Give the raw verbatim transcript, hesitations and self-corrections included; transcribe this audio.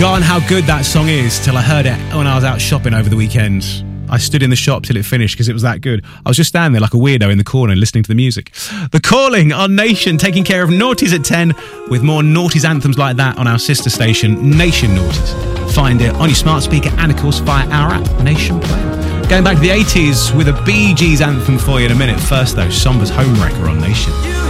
Forgotten how good that song is till I heard it when I was out shopping over the weekend. I stood in the shop till it finished because it was that good. I was just standing there like a weirdo in the corner listening to the music. The Calling on Nation, taking care of Naughties at ten with more Naughties anthems like that on our sister station, Nation Naughties. Find it on your smart speaker and, of course, via our app, Nation Play. Going back to the eighties with a Bee Gees anthem for you in a minute. First, though, Sombra's Homewrecker on Nation.